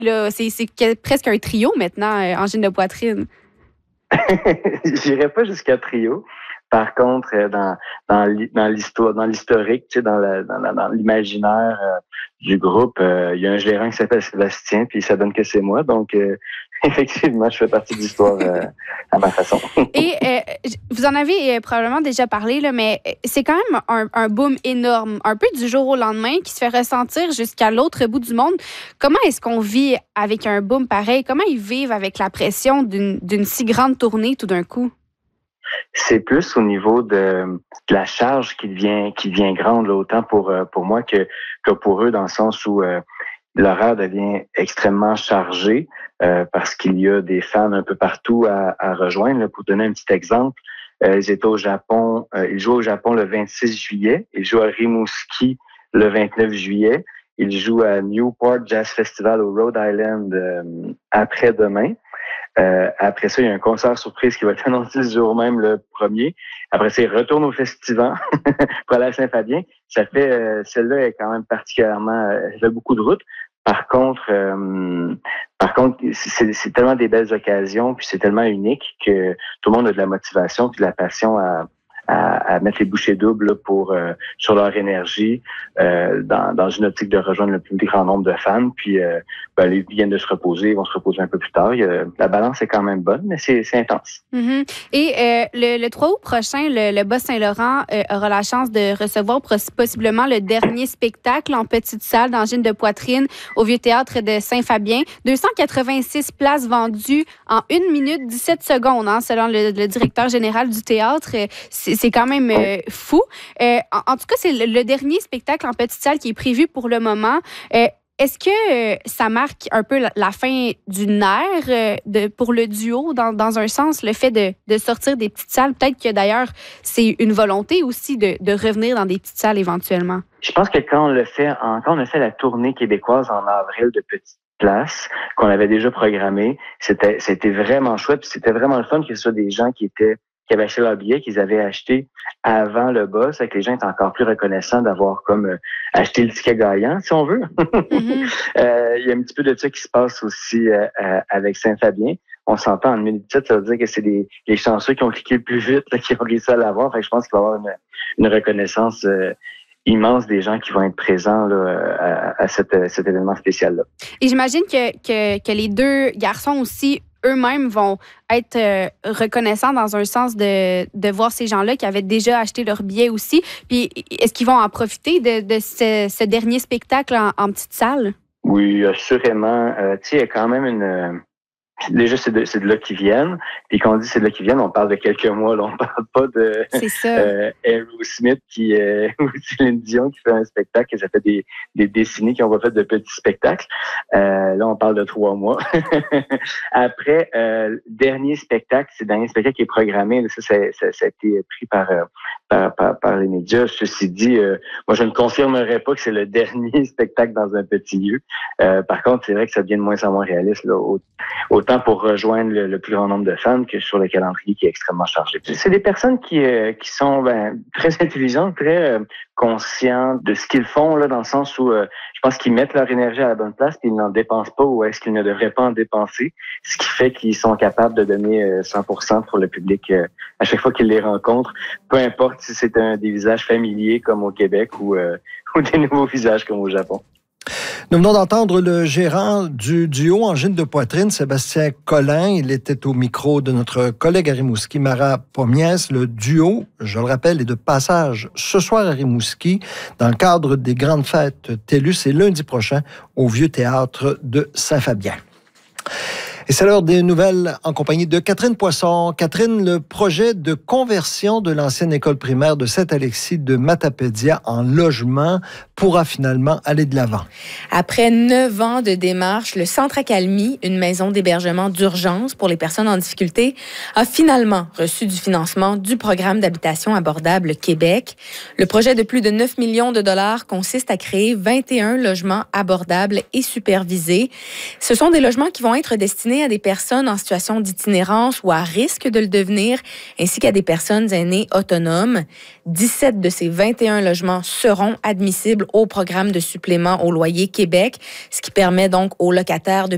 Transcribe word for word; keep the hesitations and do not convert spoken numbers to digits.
là. C'est, c'est presque un trio maintenant, euh, angine de poitrine. J'irais pas jusqu'à trio. Par contre, dans dans dans l'histoire, dans l'historique, tu sais, dans, la, dans, dans l'imaginaire euh, du groupe, euh, il y a un gérant qui s'appelle Sébastien, puis ça donne que c'est moi. Donc, euh, effectivement, je fais partie de l'histoire euh, à ma façon. Et euh, vous en avez probablement déjà parlé, là, mais c'est quand même un, un boom énorme, un peu du jour au lendemain, qui se fait ressentir jusqu'à l'autre bout du monde. Comment est-ce qu'on vit avec un boom pareil? Comment ils vivent avec la pression d'une, d'une si grande tournée tout d'un coup? C'est plus au niveau de, de la charge qui devient qui devient grande, là, autant pour pour moi que que pour eux, dans le sens où euh, l'horaire devient extrêmement chargé euh, parce qu'il y a des fans un peu partout à, à rejoindre. Là, pour donner un petit exemple, euh, ils étaient au Japon, euh, ils jouent au Japon le vingt-six juillet, ils jouent à Rimouski le vingt-neuf juillet, ils jouent à Newport Jazz Festival au Rhode Island euh, après-demain. Euh, après ça, il y a un concert surprise qui va être annoncé ce jour même, le premier. Après ça, il retourne au festival pour aller à Saint-Fabien. Ça fait, euh, celle-là est quand même particulièrement, euh, elle fait beaucoup de route. Par contre, euh, par contre, c'est, c'est tellement des belles occasions, puis c'est tellement unique que tout le monde a de la motivation puis de la passion à À, à mettre les bouchées doubles là, pour euh, sur leur énergie euh, dans, dans une optique de rejoindre le plus grand nombre de fans. Puis euh, ben, ils viennent de se reposer, ils vont se reposer un peu plus tard. Il y a, la balance est quand même bonne, mais c'est, c'est intense. Mm-hmm. Et euh, le, le trois août prochain, le, le Bas-Saint-Laurent euh, aura la chance de recevoir possiblement le dernier spectacle en petite salle d'angine de poitrine au Vieux-Théâtre de Saint-Fabien. deux cent quatre-vingt-six places vendues en une minute dix-sept secondes, hein, selon le, le directeur général du théâtre. C'est, c'est quand même euh, fou. Euh, en, en tout cas, c'est le, le dernier spectacle en petite salle qui est prévu pour le moment. Euh, Est-ce que euh, ça marque un peu la, la fin d'une ère euh, de, pour le duo, dans, dans un sens, le fait de, de sortir des petites salles? Peut-être que d'ailleurs, c'est une volonté aussi de, de revenir dans des petites salles éventuellement. Je pense que quand on le fait, en, quand on a fait la tournée québécoise en avril de Petites Places, qu'on avait déjà programmée, c'était, c'était vraiment chouette. Puis c'était vraiment le fun que ce soit des gens qui étaient qui avaient acheté leur billet, qu'ils avaient acheté avant le bas. C'est que les gens étaient encore plus reconnaissants d'avoir comme euh, acheté le ticket gagnant, si on veut. Mm-hmm. euh, il y a un petit peu de ça qui se passe aussi euh, euh, avec Saint-Fabien. On s'entend en une minute dix-sept, ça veut dire que c'est les, les chanceux qui ont cliqué le plus vite, là, qui ont réussi à l'avoir. Fait que je pense qu'il va y avoir une, une reconnaissance euh, immense des gens qui vont être présents là, à, à cet, cet événement spécial-là. Et j'imagine que, que, que les deux garçons aussi, eux-mêmes vont être euh, reconnaissants dans un sens de, de voir ces gens-là qui avaient déjà acheté leur billet aussi. Puis, est-ce qu'ils vont en profiter de, de ce, ce dernier spectacle en, en petite salle? Oui, assurément. Euh, tu sais, il y a quand même une... Déjà, c'est de, c'est de là qu'ils viennent. Puis quand on dit c'est de là qu'ils viennent, on parle de quelques mois. Là, on parle pas de euh, Aerosmith qui, euh, ou Céline Dion qui fait un spectacle, que ça fait des, des décennies qu'ils ont pas fait de petits spectacles. Euh, là, on parle de trois mois. Après, euh, dernier spectacle, c'est le dernier spectacle qui est programmé. Ça, ça, ça, ça a été pris par, par, par, par les médias. Ceci dit, euh, moi, je ne confirmerai pas que c'est le dernier spectacle dans un petit lieu. Euh, par contre, c'est vrai que ça devient de moins en moins réaliste, là, autant pour rejoindre le, le plus grand nombre de fans que sur le calendrier qui est extrêmement chargé. C'est des personnes qui euh, qui sont ben, très intelligentes, très euh, conscientes de ce qu'ils font, là, dans le sens où euh, je pense qu'ils mettent leur énergie à la bonne place puis ils n'en dépensent pas ou est-ce qu'ils ne devraient pas en dépenser, ce qui fait qu'ils sont capables de donner euh, cent pour cent pour le public euh, à chaque fois qu'ils les rencontrent, peu importe si c'est un des visages familiers comme au Québec ou, euh, ou des nouveaux visages comme au Japon. Nous venons d'entendre le gérant du duo angine de poitrine, Sébastien Collin. Il était au micro de notre collègue à Rimouski, Mara Pomiès. Le duo, je le rappelle, est de passage ce soir à Rimouski dans le cadre des grandes fêtes TELUS et lundi prochain au Vieux-Théâtre de Saint-Fabien. Et c'est l'heure des nouvelles en compagnie de Catherine Poisson. Catherine, le projet de conversion de l'ancienne école primaire de Saint-Alexis de Matapédia en logement pourra finalement aller de l'avant. Après neuf ans de démarche, le Centre Accalmie, une maison d'hébergement d'urgence pour les personnes en difficulté, a finalement reçu du financement du programme d'habitation abordable Québec. Le projet de plus de neuf millions de dollars consiste à créer vingt et un logements abordables et supervisés. Ce sont des logements qui vont être destinés à des personnes en situation d'itinérance ou à risque de le devenir, ainsi qu'à des personnes aînées autonomes. dix-sept de ces vingt et un logements seront admissibles au programme de supplément au loyer Québec, ce qui permet donc aux locataires de